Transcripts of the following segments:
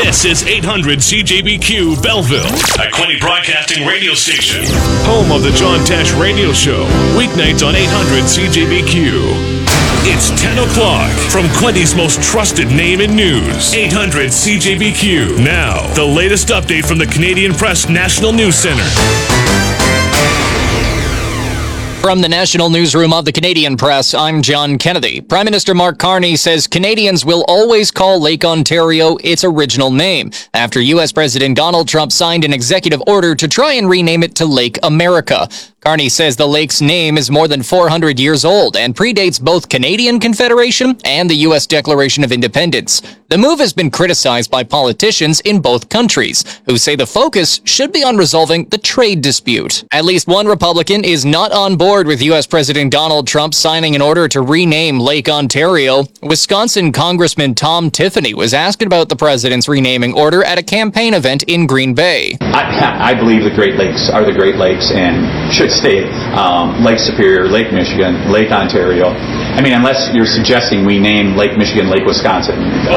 This is 800 CJBQ Belleville, a Quinte Broadcasting radio station. Home of the John Tesh Radio Show. Weeknights on 800 CJBQ. It's 10 o'clock from Quinte's most trusted name in news. 800 CJBQ. Now, the latest update from the Canadian Press National News Center. From the National Newsroom of the Canadian Press, I'm John Kennedy. Prime Minister Mark Carney says Canadians will always call Lake Ontario its original name after U.S. President Donald Trump signed an executive order to try and rename it to Lake America. Carney says the lake's name is more than 400 years old and predates both Canadian Confederation and the U.S. Declaration of Independence. The move has been criticized by politicians in both countries, who say the focus should be on resolving the trade dispute. At least one Republican is not on board with U.S. President Donald Trump signing an order to rename Lake Ontario. Wisconsin Congressman Tom Tiffany was asked about the president's renaming order at a campaign event in Green Bay. I believe the Great Lakes are the Great Lakes and should stay Lake Superior, Lake Michigan, Lake Ontario. I mean, unless you're suggesting we name Lake Michigan, Lake Wisconsin.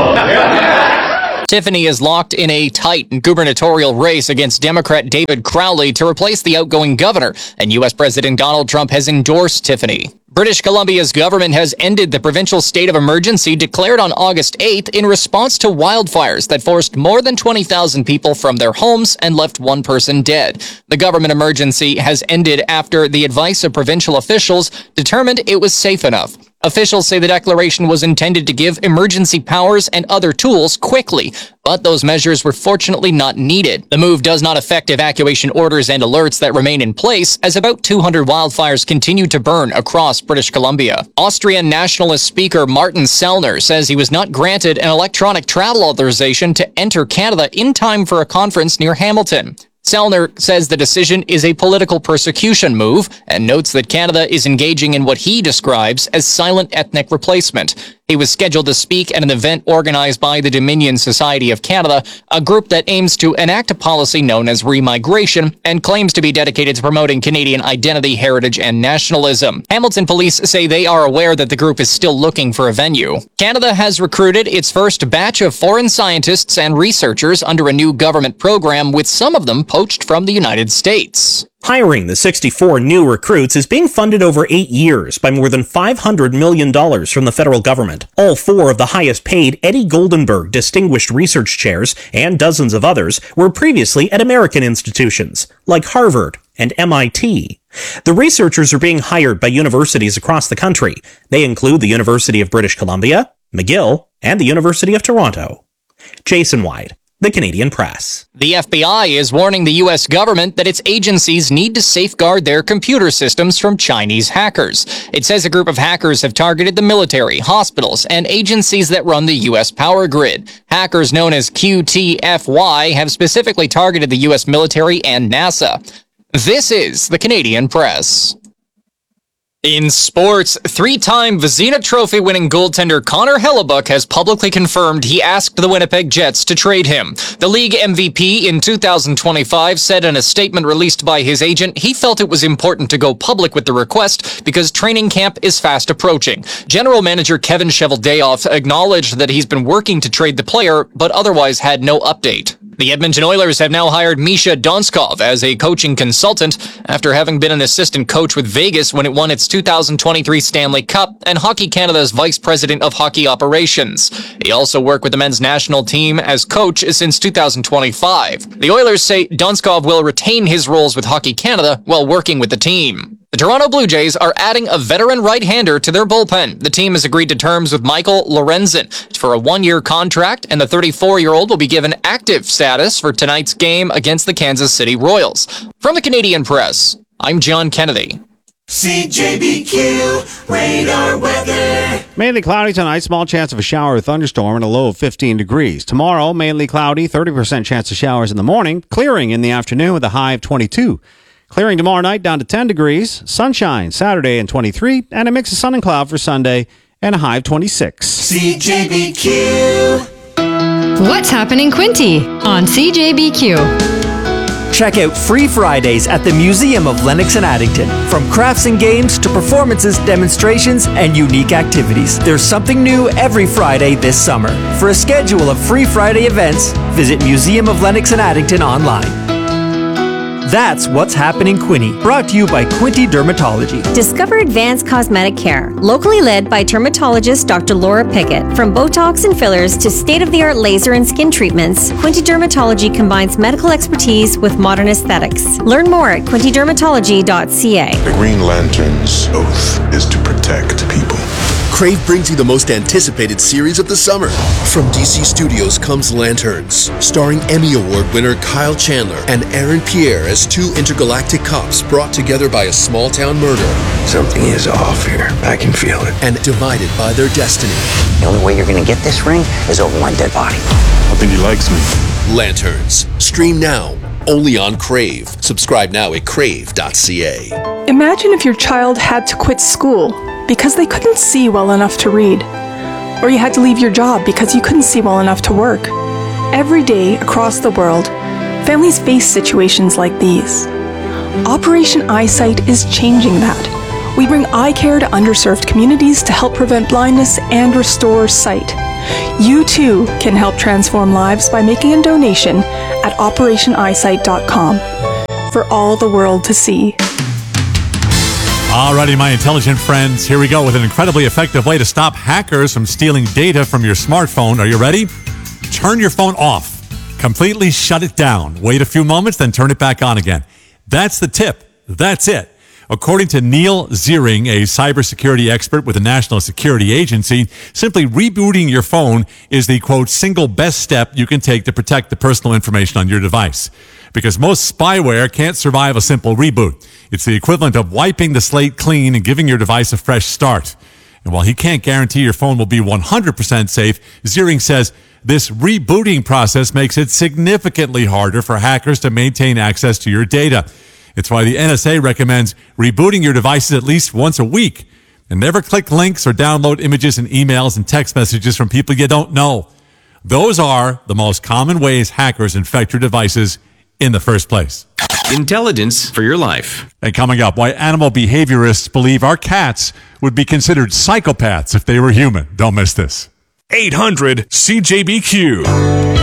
Tiffany is locked in a tight gubernatorial race against Democrat David Crowley to replace the outgoing governor, and U.S. President Donald Trump has endorsed Tiffany. British Columbia's government has ended the provincial state of emergency declared on August 8th in response to wildfires that forced more than 20,000 people from their homes and left one person dead. The government emergency has ended after the advice of provincial officials determined it was safe enough. Officials say the declaration was intended to give emergency powers and other tools quickly, but those measures were fortunately not needed. The move does not affect evacuation orders and alerts that remain in place, as about 200 wildfires continue to burn across British Columbia. Austrian Nationalist Speaker Martin Sellner says he was not granted an electronic travel authorization to enter Canada in time for a conference near Hamilton. Sellner says the decision is a political persecution move and notes that Canada is engaging in what he describes as silent ethnic replacement. He was scheduled to speak at an event organized by the Dominion Society of Canada, a group that aims to enact a policy known as remigration and claims to be dedicated to promoting Canadian identity, heritage, and nationalism. Hamilton police say they are aware that the group is still looking for a venue. Canada has recruited its first batch of foreign scientists and researchers under a new government program, with some of them poached from the United States. Hiring the 64 new recruits is being funded over 8 years by more than $500 million from the federal government. All 4 of the highest paid Eddie Goldenberg Distinguished Research Chairs and dozens of others were previously at American institutions, like Harvard and MIT. The researchers are being hired by universities across the country. They include the University of British Columbia, McGill, and the University of Toronto. Jason White, The Canadian Press. The FBI is warning the U.S. government that its agencies need to safeguard their computer systems from Chinese hackers. It says a group of hackers have targeted the military, hospitals, and agencies that run the U.S. power grid. Hackers known as QTFY have specifically targeted the U.S. military and NASA. This is the Canadian Press. In sports, 3-time Vezina Trophy winning goaltender Connor Hellebuyck has publicly confirmed he asked the Winnipeg Jets to trade him. The league MVP in 2025 said in a statement released by his agent he felt it was important to go public with the request because training camp is fast approaching. General manager Kevin Cheveldayoff acknowledged that he's been working to trade the player, but otherwise had no update. The Edmonton Oilers have now hired Misha Donskov as a coaching consultant after having been an assistant coach with Vegas when it won its 2023 Stanley Cup and Hockey Canada's vice president of hockey operations. He also worked with the men's national team as coach since 2025. The Oilers say Donskov will retain his roles with Hockey Canada while working with the team. The Toronto Blue Jays are adding a veteran right-hander to their bullpen. The team has agreed to terms with Michael Lorenzen for a 1-year contract, and the 34-year-old will be given active status for tonight's game against the Kansas City Royals. From the Canadian Press, I'm John Kennedy. CJBQ Radar Weather. Mainly cloudy tonight, small chance of a shower or thunderstorm and a low of 15 degrees. Tomorrow, mainly cloudy, 30% chance of showers in the morning, clearing in the afternoon with a high of 22. Clearing tomorrow night down to 10 degrees, sunshine Saturday and 23, and a mix of sun and cloud for Sunday and a high of 26. CJBQ. What's happening, Quinte, on CJBQ? Check out Free Fridays at the Museum of Lennox and Addington. From crafts and games to performances, demonstrations, and unique activities, there's something new every Friday this summer. For a schedule of Free Friday events, visit Museum of Lennox and Addington online. That's What's Happening Quinte, brought to you by Quinte Dermatology. Discover advanced cosmetic care, locally led by dermatologist Dr. Laura Pickett. From Botox and fillers to state-of-the-art laser and skin treatments, Quinte Dermatology combines medical expertise with modern aesthetics. Learn more at quintedermatology.ca. The Green Lantern's oath is to protect people. Crave brings you the most anticipated series of the summer. From DC Studios comes Lanterns, starring Emmy Award winner Kyle Chandler and Aaron Pierre as two intergalactic cops brought together by a small-town murder. Something is off here. I can feel it. And divided by their destiny. The only way you're going to get this ring is over my dead body. I think he likes me. Lanterns. Stream now. Only on Crave. Subscribe now at crave.ca. Imagine if your child had to quit school because they couldn't see well enough to read. Or you had to leave your job because you couldn't see well enough to work. Every day across the world, families face situations like these. Operation Eyesight is changing that. We bring eye care to underserved communities to help prevent blindness and restore sight. You too can help transform lives by making a donation at operationeyesight.com for all the world to see. Alrighty, my intelligent friends, here we go with an incredibly effective way to stop hackers from stealing data from your smartphone. Are you ready? Turn your phone off. Completely shut it down. Wait a few moments, then turn it back on again. That's the tip. That's it. According to Neil Ziering, a cybersecurity expert with the National Security Agency, simply rebooting your phone is the, quote, single best step you can take to protect the personal information on your device. Because most spyware can't survive a simple reboot. It's the equivalent of wiping the slate clean and giving your device a fresh start. And while he can't guarantee your phone will be 100% safe, Ziering says this rebooting process makes it significantly harder for hackers to maintain access to your data. It's why the NSA recommends rebooting your devices at least once a week. And never click links or download images and emails and text messages from people you don't know. Those are the most common ways hackers infect your devices in the first place. Intelligence for your life. And coming up, why animal behaviorists believe our cats would be considered psychopaths if they were human. Don't miss this. 800 CJBQ.